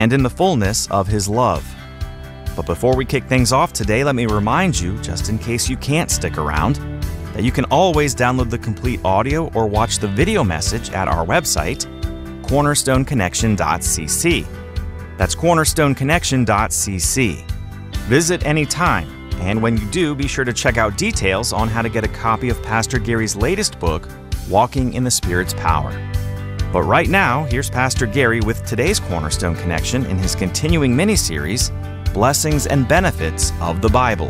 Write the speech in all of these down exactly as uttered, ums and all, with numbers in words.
and in the fullness of His love. But before we kick things off today, let me remind you, just in case you can't stick around, that you can always download the complete audio or watch the video message at our website, cornerstone connection dot c c. That's cornerstone connection dot c c. Visit anytime, and when you do, be sure to check out details on how to get a copy of Pastor Gary's latest book, Walking in the Spirit's Power. But right now, here's Pastor Gary with today's Cornerstone Connection in his continuing mini-series, Blessings and Benefits of the Bible.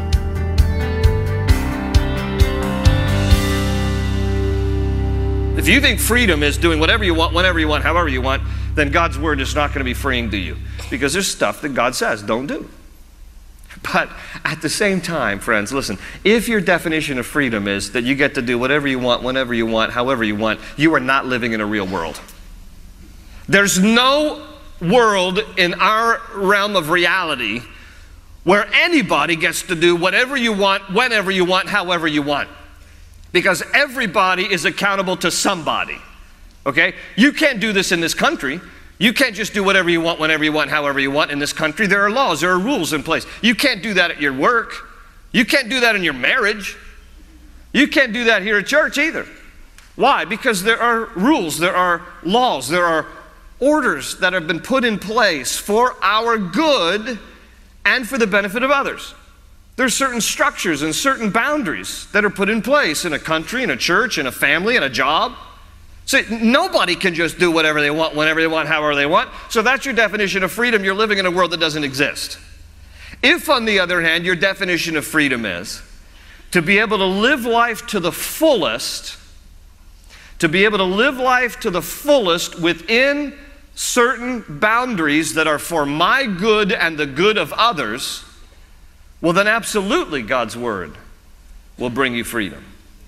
If you think freedom is doing whatever you want, whenever you want, however you want, then God's Word is not going to be freeing to you. Because there's stuff that God says, don't do. But at the same time, friends, listen, if your definition of freedom is that you get to do whatever you want, whenever you want, however you want, you are not living in a real world. There's no world in our realm of reality where anybody gets to do whatever you want, whenever you want, however you want. Because everybody is accountable to somebody. Okay? You can't do this in this country. You can't just do whatever you want, whenever you want, however you want in this country. There are laws, there are rules in place. You can't do that at your work. You can't do that in your marriage. You can't do that here at church either. Why? Because there are rules, there are laws, there are orders that have been put in place for our good and for the benefit of others. There's certain structures and certain boundaries that are put in place in a country, in a church, in a family, in a job. So nobody can just do whatever they want, whenever they want, however they want. So if that's your definition of freedom, you're living in a world that doesn't exist. If, on the other hand, your definition of freedom is to be able to live life to the fullest, to be able to live life to the fullest within certain boundaries that are for my good and the good of others, well, then absolutely God's Word will bring you freedom.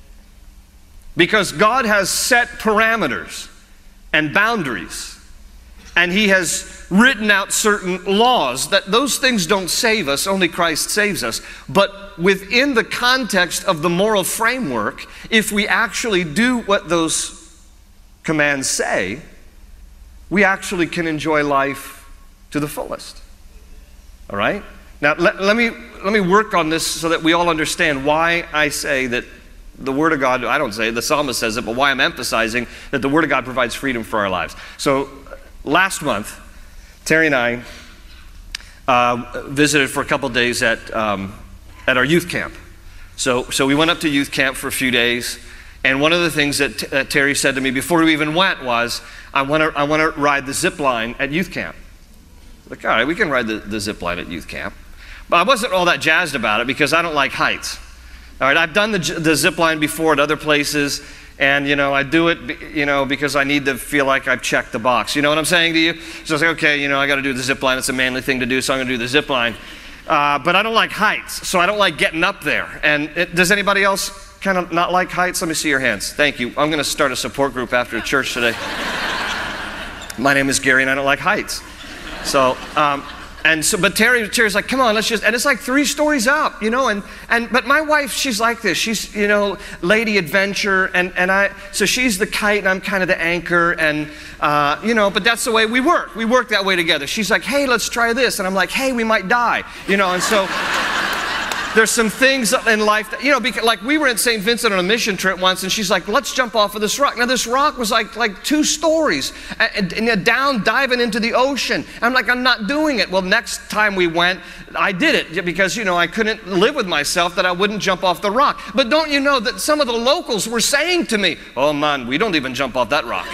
Because God has set parameters and boundaries, and He has written out certain laws that those things don't save us, only Christ saves us. But within the context of the moral framework, if we actually do what those commands say, we actually can enjoy life to the fullest. All right? Now, let, let me, let me work on this so that we all understand why I say that the Word of God, I don't say it, the psalmist says it, but why I'm emphasizing that the Word of God provides freedom for our lives. So last month, Terry and I uh, visited for a couple days at, um, at our youth camp. So, so we went up to youth camp for a few days, and one of the things that, t- that Terry said to me before we even went was, I want to I want to ride the zip line at youth camp. Like, all right, we can ride the, the zip line at youth camp. But I wasn't all that jazzed about it because I don't like heights. All right, I've done the, the zip line before at other places, and, you know, I do it, you know, because I need to feel like I've checked the box. You know what I'm saying to you? So I say, okay, you know, I got to do the zip line. It's a manly thing to do, so I'm going to do the zip line. Uh, but I don't like heights, so I don't like getting up there. And it, does anybody else kind of not like heights? Let me see your hands. Thank you. I'm going to start a support group after church today. My name is Gary, and I don't like heights. So, um, And so, but Terry, Terry's like, come on, let's just, and it's like three stories up, you know, and, and, but my wife, she's like this, she's, you know, lady adventure, and, and I, so she's the kite, and I'm kind of the anchor, and, uh, you know, but that's the way we work, we work that way together. She's like, hey, let's try this, and I'm like, hey, we might die, you know, and so, there's some things in life that, you know, because, like we were at Saint Vincent on a mission trip once, and she's like, let's jump off of this rock. Now, this rock was like like two stories, and, and down, diving into the ocean. I'm like, I'm not doing it. Well, next time we went, I did it, because, you know, I couldn't live with myself that I wouldn't jump off the rock. But don't you know that some of the locals were saying to me, oh, man, we don't even jump off that rock.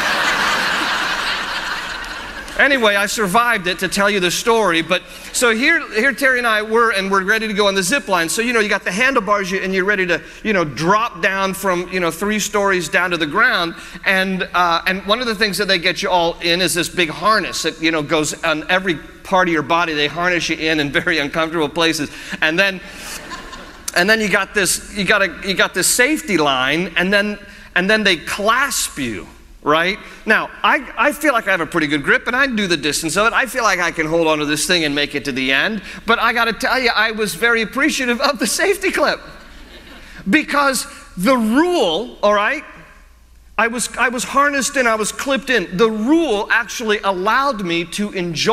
Anyway, I survived it to tell you the story. But so here, here Terry and I were, and we're ready to go on the zip line. So, you know, you got the handlebars, and you're ready to, you know, drop down from, you know, three stories down to the ground. And uh, and one of the things that they get you all in is this big harness that, you know, goes on every part of your body. They harness you in in very uncomfortable places. And then, and then you got this, you got a, you got this safety line, and then, and then they clasp you. Right? Now, I, I feel like I have a pretty good grip, and I do the distance of it. I feel like I can hold on to this thing and make it to the end. But I got to tell you, I was very appreciative of the safety clip. Because the rule, all right, I was, I was harnessed in, I was clipped in. The rule actually allowed me to enjoy